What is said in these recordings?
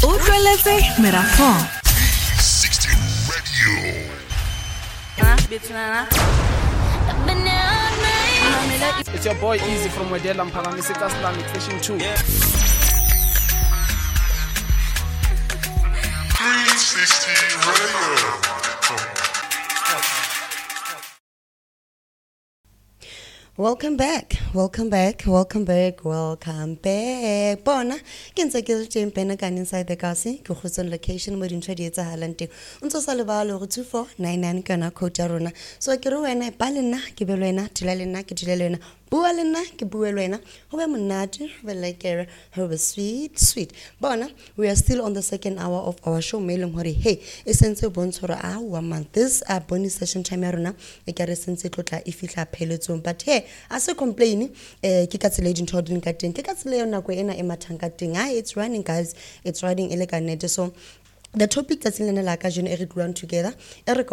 Utlweletse Merafong 360 Radio. It's your boy Easy from Wedela Mphalane Islamic Fishing 2. 360 Radio. Welcome back. Bona, ke ntse ke teng pena ka inside the kasi, ke khutson location mo dintho di etsahalang teng. Ntse sa lebalo go 2499 kana code ya rona. So ke re wena ba le nna ke be le wena, dila le nna ke dile le wena. Bua le nna ke bue le wena. Ho be monate, ho be like ho be sweet. Bona, we are still on the second hour of our show mailing hore hey, essence bontshora a man this bonus session time ya rona e ka re sentse tlotla e fihla pheletsong, but hey, a se complain ke ka tsela dintho di nka teng ke ka tsela yona go ena e mathang ka teng. It's running guys, it's riding elegant. So the topic that's in the occasion Eric run together. Eric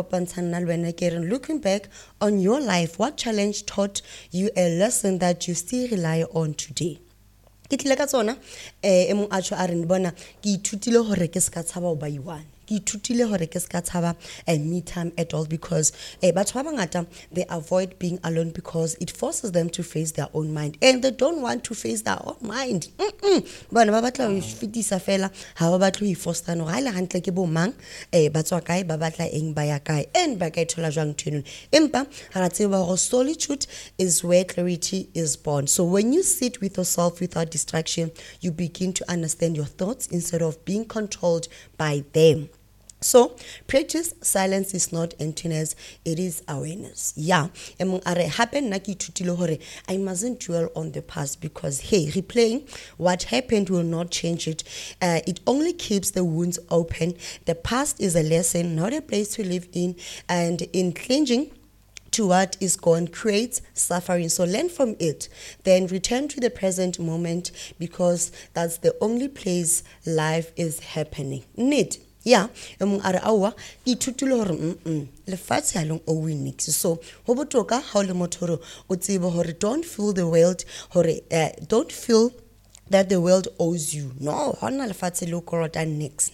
looking back on your life, what challenge taught you a lesson that you still rely on today? Ke tlile ka tsona e mo a tsho a re bona ke ithutile hore ke se ka tshaba ba iwane. Ke ithutile hore ke se ka tshaba me time at all, because batho ba bangata they avoid being alone because it forces them to face their own mind, and they don't want to face their own mind. Bona ba batla ho fitisa fela ha ba batla ho foster no ga ile hantle ke bo mang ba tswa kae ba batla eng ba ya kae and ba ka ithola jwang thenong. Empa ha ra tseba hore solitude is where clarity is born. So when you sit with yourself without distraction, you begin to understand your thoughts instead of being controlled by them. So, practice silence is not emptiness, it is awareness. Yeah, among are happen naki tutilo hore. I mustn't dwell on the past because hey, replaying what happened will not change it. It only keeps the wounds open. The past is a lesson, not a place to live in, and in clinging to what is gone creates suffering. So learn from it, then return to the present moment because that's the only place life is happening. Need. Yeah, among are awa ithutile hore le fatshe ha long o winix. So ho botoka ha o le motho o tsebe hore don't feel the world hore don't feel that the world owes you. No, hona le fatshe lo korota next.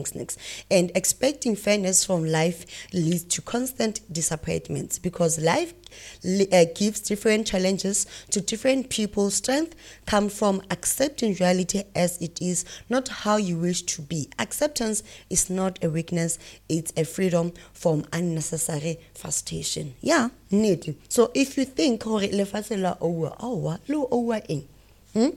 And expecting fairness from life leads to constant disappointments because life gives different challenges to different people. Strength comes from accepting reality as it is, not how you wish to be. Acceptance is not a weakness, it's a freedom from unnecessary frustration. Yeah, need. So if you think hore le fatshe la owa lo owa eng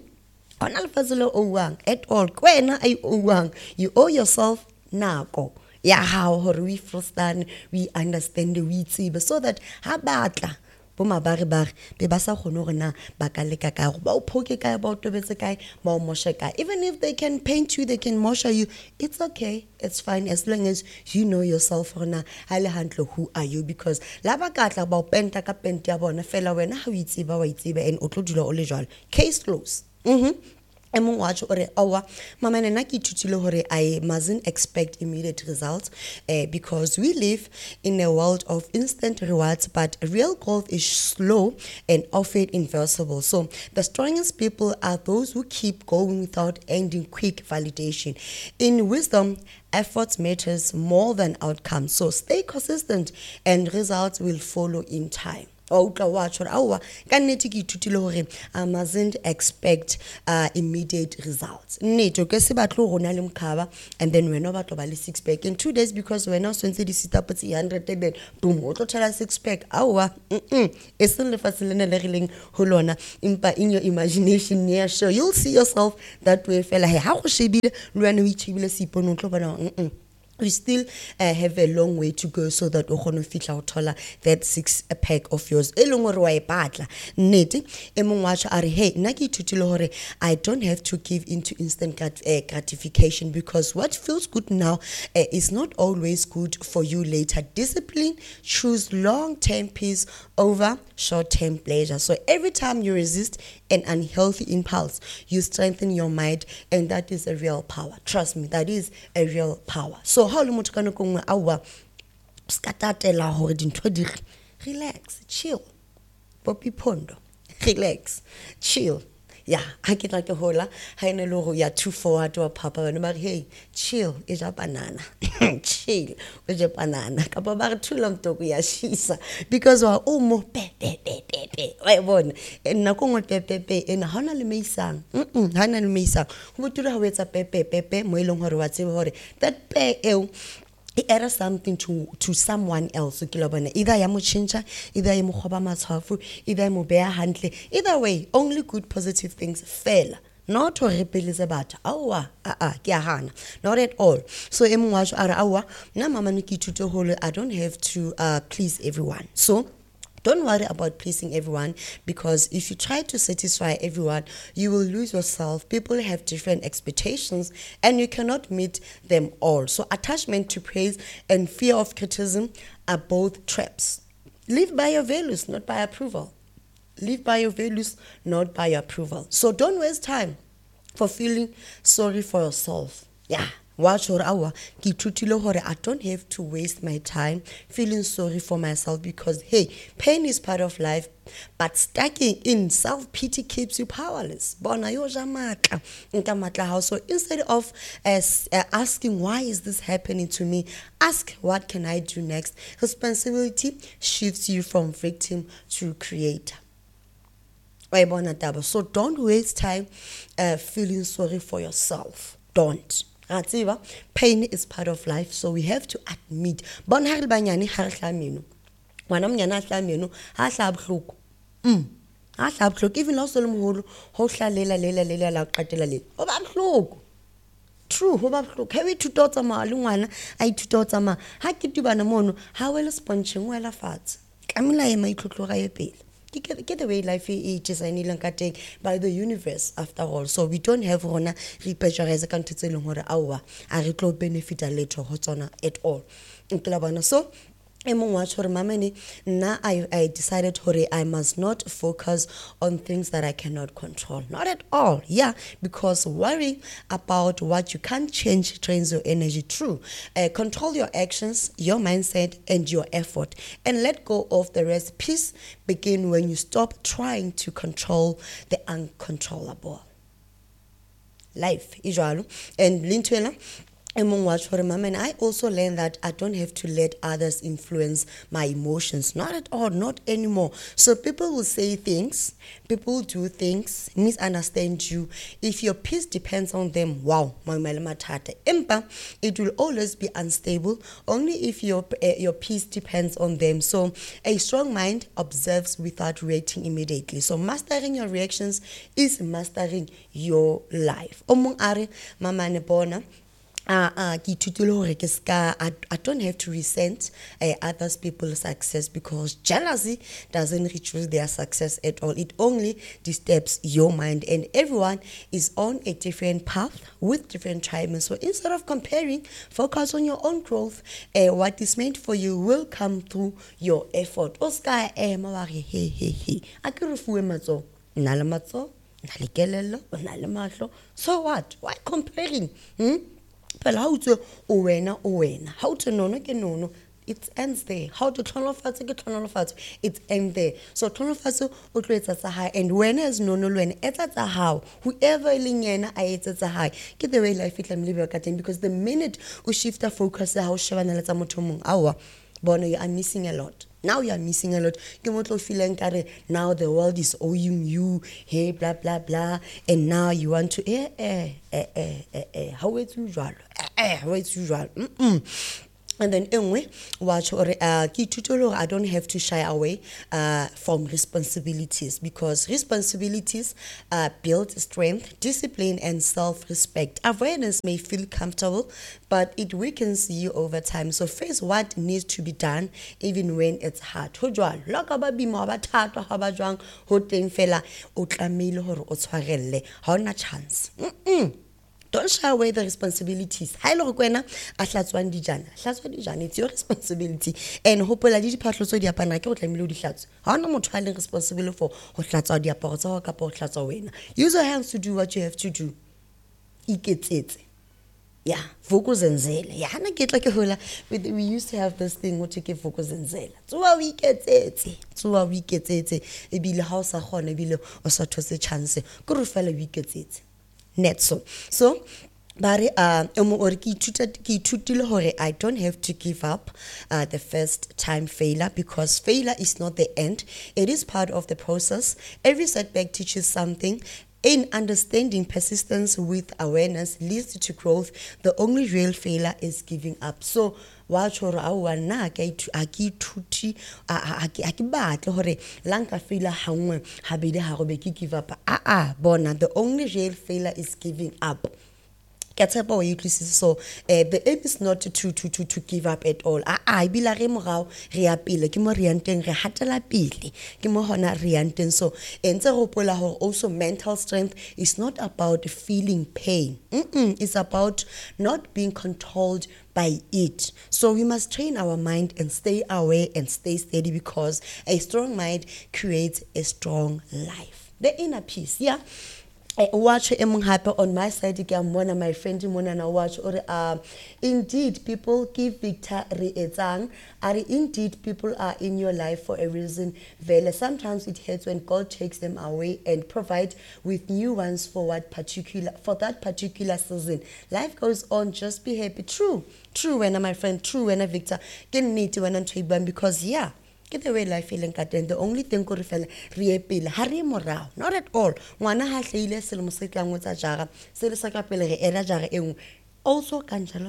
at all, you owe yourself nako ya how hore we frustane we understand we tsebe so that ha batla bo mabare be ba sa khone hore na ba ka leka ka go ba o phoke ka ba o tobetse kae ba o moshe ka. Even if they can paint you, they can mosha you, it's okay, it's fine as long as you know yourself hore na ha le hantle who are you, because la ba ka tla ba o penta ka pente ya bona fela wena ha o itseba wa itseba and o tlo dula o le jwalo. Case closed. Emong watch ore awa mama nna ke ithutile hore I mustn't expect immediate results because we live in a world of instant rewards, but real growth is slow and often invisible. So the strongest people are those who keep going without ending quick validation. In wisdom, efforts matters more than outcomes. So stay consistent and results will follow in time. Watch or our I mustn't expect immediate results. Need to get and then we're not about 6 pack in 2 days because we're not going to sit up at 100 then boom, auto tell us 6 pack. It's still the facilitating holona in your imagination. Yeah, sure, you'll see yourself that way. Fella, hey, how she be run which will see we still have a long way to go so that we can fit out that 6 pack of yours. I don't have to give into instant gratification because what feels good now is not always good for you later. Discipline, choose long-term peace over short-term pleasure. So every time you resist an unhealthy impulse, you strengthen your mind, and that is a real power. Trust me, that is a real power. So how lo motho ka nako nngwe awa skatatela hore dintho di relax, chill, Poppy Pondo, relax, chill. yeah, ha ke tla ke hola ha ene le go ya too forward wa papa wena ba re hey chill e ja banana chill o je banana ka ba re thula mtoko ya shisa because wa o mo pe wa bona nna go ngo pe ena hona le meisang hana le meisang go botura ha o etsa pe mo ileng hore wa tsebe hore that pe it added something to someone else. Either ya mo chincha, either ya mo khoba matshwafo, either ya mo beya hantle. Either way, only good positive things fail. Not to repelise batho. Awa, ke a hana. Not at all. So e mongwe wa tjho a re awa, nna mama ne ke ithute hole I don't have to please everyone. So don't worry about pleasing everyone, because if you try to satisfy everyone, you will lose yourself. People have different expectations and you cannot meet them all. So attachment to praise and fear of criticism are both traps. Live by your values, not by approval. Live by your values, not by your approval. So don't waste time for feeling sorry for yourself. Yeah. Watch or hour, I don't have to waste my time feeling sorry for myself, because hey, pain is part of life, but stacking in self-pity keeps you powerless. So instead of asking why is this happening to me, ask what can I do next. Responsibility shifts you from victim to creator. So don't waste time feeling sorry for yourself. Don't. Pain is part of life, so we have to admit. Bon ha re banyane ha re hlameno. Ngwana monyana a hlameno ha hla bohloko. Ha hla bohloko even lo solo moholo ho hlalela lela la qetela le. O ba bohloko. True, ho ba bohloko. Ha we thuto tsa ma le ngwana a ithuto tsa ma. Ha ke tubana mono ha wela sponge ngwela fatshe. Ka mela e maitlotlo ga ye pele. Get the way life is designed by the universe after all. So we don't have to repressurize ka ntho tse leng hore awa a re tlo benefit a letho ho tsona at all. So now I decided I must not focus on things that I cannot control. Not at all. Yeah, because worrying about what you can't change drains your energy. True. Control your actions, your mindset, and your effort, and let go of the rest. Peace begins when you stop trying to control the uncontrollable. Life is and Lintwela. I also learned that I don't have to let others influence my emotions. Not at all, not anymore. So people will say things, people do things, misunderstand you. If your peace depends on them, wow, it will always be unstable, only if your peace depends on them. So a strong mind observes without reacting immediately. So mastering your reactions is mastering your life. I don't have to resent others people's success, because jealousy doesn't reduce their success at all. It only disturbs your mind, and everyone is on a different path with different timings. So instead of comparing, focus on your own growth. What is meant for you will come through your effort. Oscar so what? Why comparing? But how to wena? How to no? It ends there. How to tlhonolofatse it ends there. So tlhonolofatse o tlo etsa tsa hae, and when as no lwena etsa tsa hao, whoever e leng yena a etsa tsa hae. Ke the way life it tlamehile ka teng, because the minute o shifta focus ya hao shebana le tsa motho mong awa bona you are missing a lot. Now you are missing a lot. Ke motlo feeling kare now the world is owing you, hey blah blah blah, and now you want to how it's usual. How it's usual. And then anyway, watch or I don't have to shy away from responsibilities, because responsibilities build strength, discipline, and self-respect. Avoidance may feel comfortable, but it weakens you over time. So face what needs to be done, even when it's hard. Chance. Don't shy away the responsibilities. It's your responsibility. And hopefully, di patlo di apana ke o tlamile di hlatso. Ha ona motho a le responsible for ho hlatsa diaparo tsa ka po hlatsa wena. Use your hands to do what you have to do. Iketsetse. Yeah, vukuzenzele. Yeah, hana ke tla ke hola. We used to have this thing what ke vukuzenzela. Tsuwa we iketsetse. Ebile ha o sa khona ebile o sa those chance. Ke re fela we iketsetse. Net so. So But I don't have to give up the first time failure, because failure is not the end. It is part of the process. Every setback teaches something. In understanding, persistence with awareness leads to growth. The only real failure is giving up. So watch or na akituti akibatle hore lanka failure hangwe habedi ha go be ke give up. Bona, the only real failure is giving up. So the aim is not to give up at all. Bila re morao re ya pele ke mo re yanteng re hatela pele ke mo hona re yanteng. So entse gopola hore also mental strength is not about feeling pain. It's about not being controlled by it. So we must train our mind and stay aware and stay steady, because a strong mind creates a strong life. The inner peace, yeah. Watch happen on my side again. One of my friends na watch or indeed people give Victor Rietang. Indeed people are in your life for a reason. Vele sometimes it hurts when God takes them away and provide with new ones for that particular season. Life goes on, just be happy. True when my friend, true when Victor can need to when I'm because yeah. Get the way life feeling katen. The only thing ko re fela re epile ha re morao, not at all. Ngwana ha hlile selemo se tlang o tsa jara se le sa ka pele re era jara engwe. Also kanjalo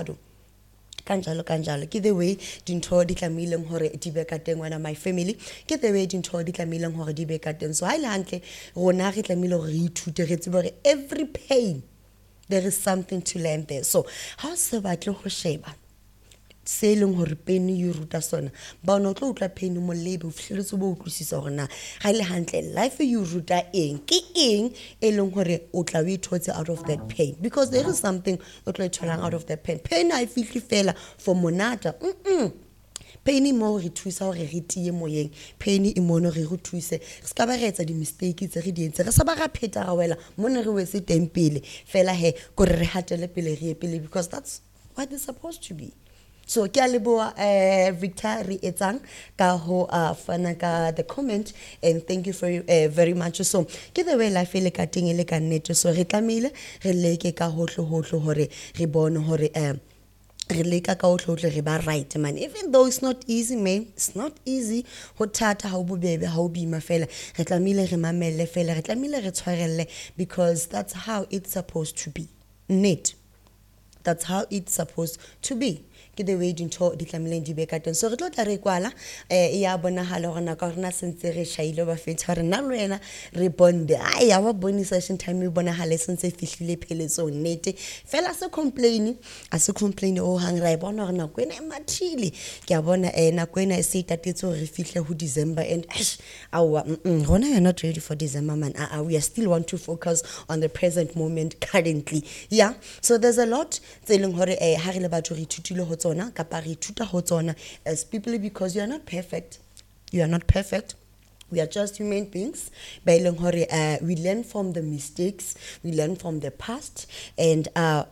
ke the way dintho di tlamileng hore di be ka teng wena my family, ke the way dintho di tlamileng hore di be ka teng. So ha ile hantle rona re tlamile hore re ithute re tsebe hore every pain there is something to learn there. So ha se batle go sheba seleng hore pain you ruta sona ba no tlo utla pain mo lebe o fihletse bo utlwisisa hore na ga ile hantle life you ruta eng ke eng eleng hore o tla we thotse out of that pain, because there is something o tla tholang out of that pain I feel fela for monata pain mo re thusa hore re tie moyeng, pain e mono re go thuse re ska ba retsa di mistakes tse re di entse re sa ba ga pheta ga wela mone re wese teng pele fela he go re hatele pele re pele, because that's what it's supposed to be. So ke a leboa Victor Rietang ka ho fana ka the comment, and thank you for very much. So ke the way life ile ka teng ile ka nnete, so re tlamile re leke ka hotlo hore re bone hore re leka ka hotlo re ba right man, even though it's not easy man, it's not easy ho thata ha o bobebe ha o bima fela re tlamile re mamelle fela re tlamile re tshwarelle, because that's how it's supposed to be. That's how it's supposed to be. Ke the way dintho di tlamileng di be ka teng. So re tlo tla re kwala ya bonahala hore nako rena sentse re shaile ba fetsa re na lwena re bonde ya ba bone session time e bonahale sentse fihlile pheletso nnete fela se complain o hang ra bona hore nako ena e mathile ke a bona nako ena e se tatetse hore re fihle ho December, and rona we are not ready for December man. We are still want to focus on the present moment currently. Yeah, so there's a lot tseleng hore ha re le batho re ithutile ho tsona kapa re ithuta ho tsona as people, because you are not perfect. We are just human beings. We learn from the mistakes, we learn from the past, and so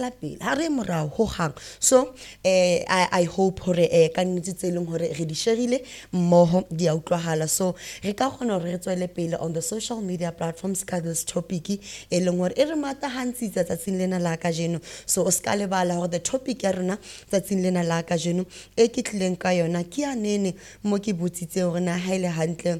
I hope hore ka nnete tseleng hore re di sharile mmoho di a utlwahala. So re ka gona re tswele pele on the social media platforms ka this topic e leng hore e re mata hantsitsa tsatsing lena la ka jeno. So o ska lebala hore the topic ya rona tsatsing lena la ka jeno e ke tlileng ka yona ke ya nene mo ke botsitse hore na ha ile hantle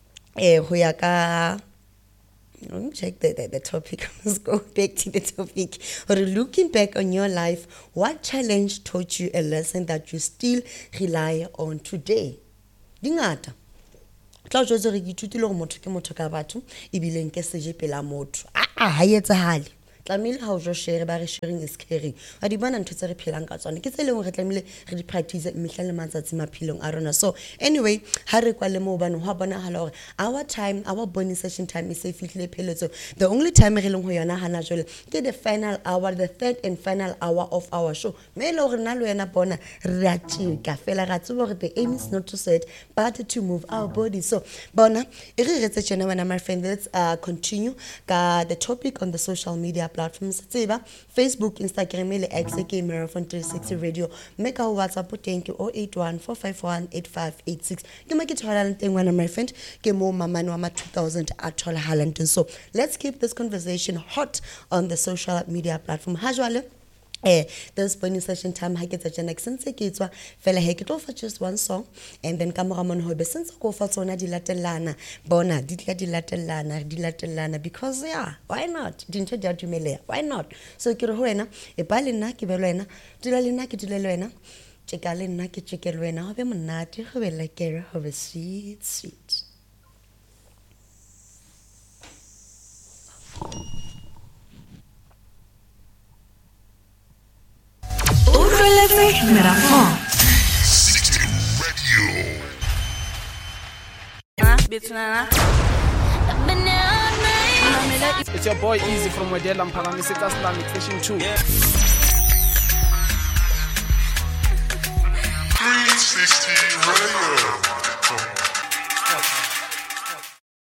check the topic. Let's go back to the topic. Or looking back on your life, what challenge taught you a lesson that you still rely on today? Dingata. Tla jwetsa re ithutile go motho ke motho ka batho e bile nke seje pela motho ha etsahale tlamile ha o jo share ba re sharing is caring a di bona ntho tse re phelang ka tsone ke tseleng re tlamile re di practice mehla le matsatsi maphilong a rona. So anyway ha re kwa le mo bana ho bona hala hore our bonus session time is fihlile pheletso. The only time re leng ho yona hana jole ke the final hour, the third and final hour of our show me le hore na lo yena bona re a tshika fela ra tsebo hore the aim is not to set but to move our body. So bona e re retse tjena bana my friend, let's continue ka the topic on the social media platforms tseba Facebook, Instagram le X ke Marathon 360 Radio make our WhatsApp thank you 081 451 8586 ke make thola teng wana my friend ke mo mamane wa ma 2000 a thola halanteng. So let's keep this conversation hot on the social media platform ha jwale. This bonus session time ha ke tsa next sense ke tswa fela he ke tlo fa just one song and then kamora mon hobe sense go fa tsona di latelana bona di tla di latelana because yeah why not dintho di a dumelea why not so ke re ho wena e ba le nna ke be le wena dila le nna ke dile le wena tsheka le nna ke tsheke le wena ho be monate go be le kere ho be sweet Marathon. 360 Radio. It's your boy Easy from Wedella Mphakamisi ka Islamic Station 2.